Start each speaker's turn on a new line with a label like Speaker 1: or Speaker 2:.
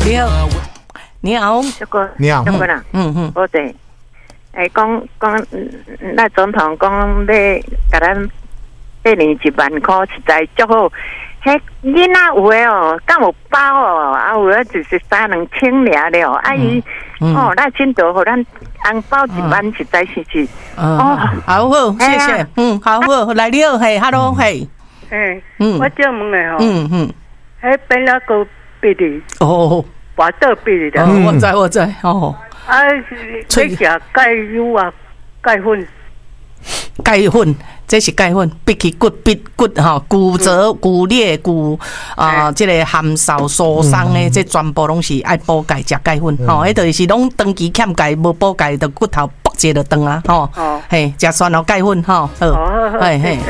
Speaker 1: 你好，你好，
Speaker 2: 你好，
Speaker 1: 啦，
Speaker 3: 我对，讲那总统讲要给咱1年1万块，实在足好。迄囡仔有诶哦，敢有包哦，啊有诶就是3、2千了，啊伊哦，那真多，互咱红包1万，实在是
Speaker 1: 哦，好，谢谢，好，来了，嘿 ，hello， 嘿，
Speaker 4: 我借问诶吼，迄边那个比例，
Speaker 1: 哦，
Speaker 4: 跋倒比例的，
Speaker 1: 我知，哦，
Speaker 4: 啊，是要食钙油啊，钙粉。
Speaker 1: 钙粉，这是钙粉，必去骨吼，骨折、骨裂、这个含少受伤的，这全部拢是爱补钙，食钙粉，吼，迄就是拢长期欠钙，无补钙，就骨头剥节就断啊，吼，嘿，食酸后钙粉，吼，好，嘿。